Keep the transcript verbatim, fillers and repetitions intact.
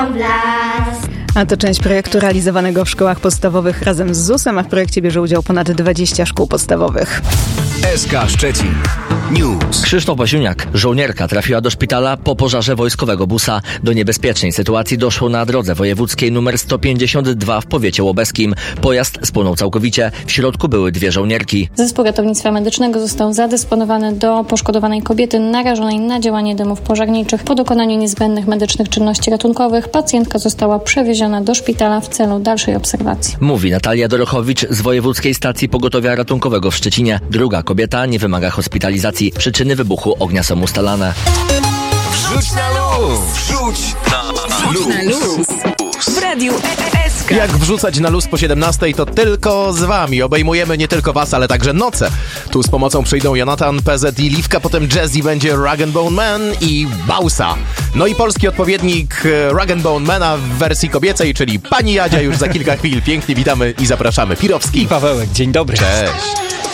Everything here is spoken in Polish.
w las. A to część projektu realizowanego w szkołach podstawowych razem z zusem, a w projekcie bierze udział ponad dwadzieścia szkół podstawowych. S K Szczecin News. Krzysztof Pasiuniak, żołnierka, trafiła do szpitala po pożarze wojskowego busa. Do niebezpiecznej sytuacji doszło na drodze wojewódzkiej nr sto pięćdziesiąt dwa w powiecie łobezkim. Pojazd spłonął całkowicie. W środku były dwie żołnierki. Zespół ratownictwa medycznego został zadysponowany do poszkodowanej kobiety narażonej na działanie dymów pożarniczych. Po dokonaniu niezbędnych medycznych czynności ratunkowych pacjentka została przewieziona do szpitala w celu dalszej obserwacji. Mówi Natalia Dorochowicz z Wojewódzkiej Stacji Pogotowia Ratunkowego w Szczecinie. Druga kobieta nie wymaga hospitalizacji. Przyczyny wybuchu ognia są ustalane. Wrzuć na luz! Wrzuć na luz! Na luz. W radiu S K. Jak wrzucać na luz po siedemnastej, to tylko z wami. Obejmujemy nie tylko was, ale także noce. Tu z pomocą przyjdą Jonathan, P Z i Liwka, potem Jazzy będzie Rag and Bone Man i Bausa. No i polski odpowiednik Rag and Bone Mana w wersji kobiecej, czyli pani Jadzia już za kilka chwil. Pięknie witamy i zapraszamy. Pirowski i Pawełek. Dzień dobry. Cześć.